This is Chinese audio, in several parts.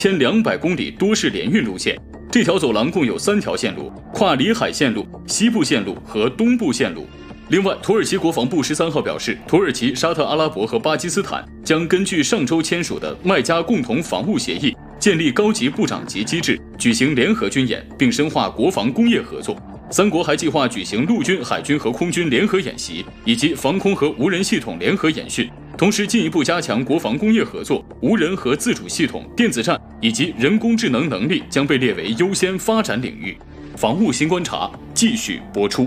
1200公里多式联运路线。这条走廊共有3条线路，跨里海线路、西部线路和东部线路。另外，土耳其国防部13号表示，土耳其、沙特阿拉伯和巴基斯坦将根据上周签署的麦加共同防务协议，建立高级部长级机制，举行联合军演，并深化国防工业合作。3国还计划举行陆军、海军和空军联合演习，以及防空和无人系统联合演训，同时进一步加强国防工业合作。无人和自主系统、电子战以及人工智能能力将被列为优先发展领域。防务新观察继续播出。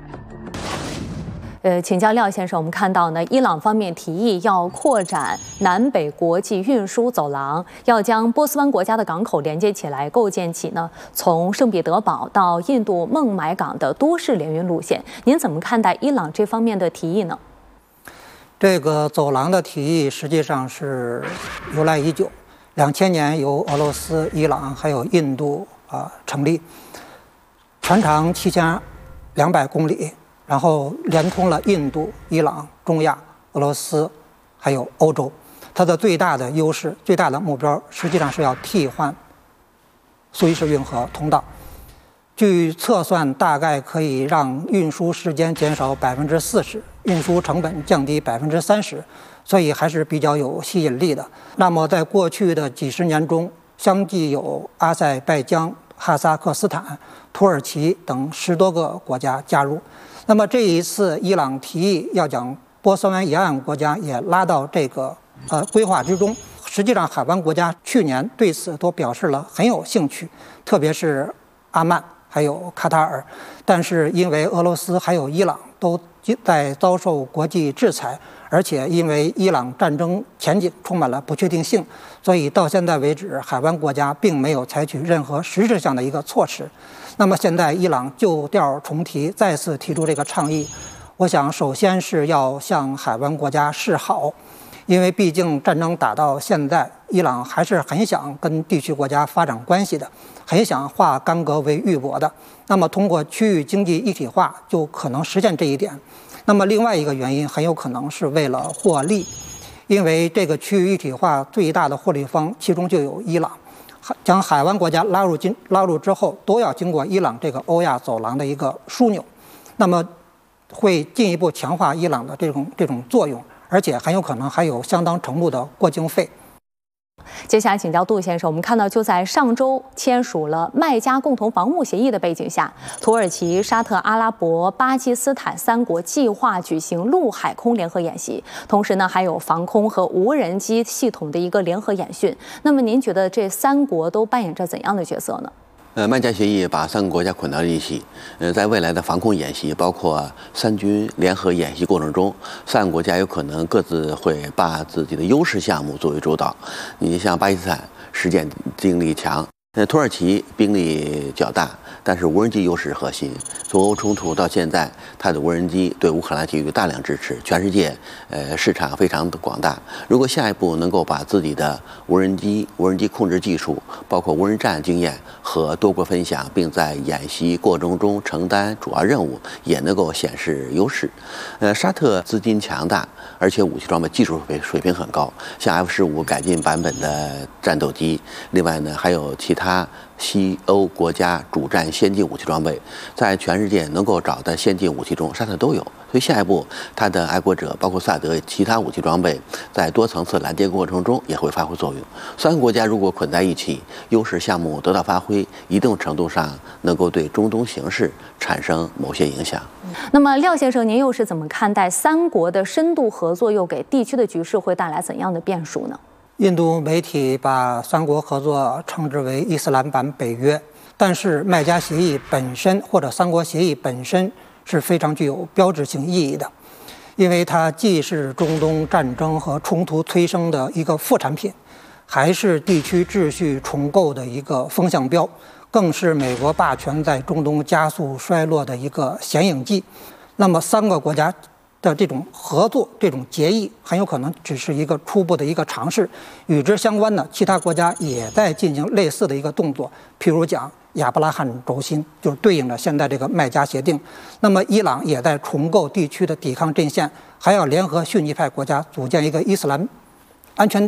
请教廖先生，我们看到呢，伊朗方面提议要扩展南北国际运输走廊，要将波斯湾国家的港口连接起来，构建起呢从圣彼得堡到印度孟买港的多式联运路线。您怎么看待伊朗这方面的提议呢？ 这个走廊的提议实际上是由来已久，2000年由俄罗斯、伊朗还有印度成立，全长7200公里。然后连通了印度、伊朗、中亚、俄罗斯，还有欧洲。它的最大的优势、最大的目标，实际上是要替换苏伊士运河通道。据测算，大概可以让运输时间减少40%，运输成本降低30%，所以还是比较有吸引力的。那么，在过去的几十年中，相继有阿塞拜疆、哈萨克斯坦、土耳其等10多个国家加入。那么这一次，伊朗提议要将波斯湾沿岸国家也拉到这个规划之中。实际上，海湾国家去年对此都表示了很有兴趣，特别是阿曼还有卡塔尔。但是因为俄罗斯还有伊朗都在遭受国际制裁，而且因为伊朗战争前景充满了不确定性，所以到现在为止，海湾国家并没有采取任何实质上的一个措施。那么现在伊朗旧调重提，再次提出这个倡议，我想首先是要向海湾国家示好，因为毕竟战争打到现在，伊朗还是很想跟地区国家发展关系的，很想化干戈为玉帛的。那么通过区域经济一体化，就可能实现这一点。那么另外一个原因，很有可能是为了获利，因为这个区域一体化最大的获利方，其中就有伊朗。将海湾国家拉入之后，都要经过伊朗这个欧亚走廊的一个枢纽，那么会进一步强化伊朗的这种作用，而且很有可能还有相当程度的过境费。 接下来请教杜先生，我们看到就在上周签署了麦加共同防务协议的背景下，土耳其、沙特阿拉伯、巴基斯坦3国计划举行陆海空联合演习，同时呢还有防空和无人机系统的一个联合演训。那么您觉得这3国都扮演着怎样的角色呢？ 麦加协议把3个国家捆到了一起。在未来的防空演习，包括3军联合演习过程中，3个国家有可能各自会把自己的优势项目作为主导。你像巴基斯坦实践兵力强，土耳其兵力较大，但是无人机优势核心。从欧冲突到现在，它的无人机对乌克兰给予大量支持，全世界市场非常的广大。如果下一步能够把自己的无人机控制技术，包括无人战经验和多国分享，并在演习过程中承担主要任务，也能够显示优势。沙特资金强大，而且武器装备技术水平很高，像 F-15改进版本的战斗机，另外呢还有其他西欧国家主战先进武器装备，在全世界能够找的先进武器中，沙特都有。所以下一步，它的爱国者包括萨德其他武器装备，在多层次拦截过程中也会发挥作用。3个国家如果捆在一起，优势项目得到发挥，一定程度上能够对中东形势产生某些影响。 那么廖先生，您又是怎么看待3国的深度合作又给地区的局势会带来怎样的变数呢？ 印度媒体把3国合作称之为伊斯兰版北约，但是麦加协议本身或者3国协议本身是非常具有标志性意义的，因为它既是中东战争和冲突催生的一个副产品，还是地区秩序重构的一个风向标，更是美国霸权在中东加速衰落的一个显影剂。那么3个国家的这种合作、这种结义，很有可能只是一个初步的一个尝试。与之相关的其他国家也在进行类似的一个动作，譬如讲亚伯拉罕轴心，就是对应着现在这个麦加协定。那么伊朗也在重构地区的抵抗阵线，还要联合逊尼派国家组建一个伊斯兰安全带。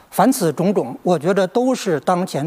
凡此种种，我觉得都是当前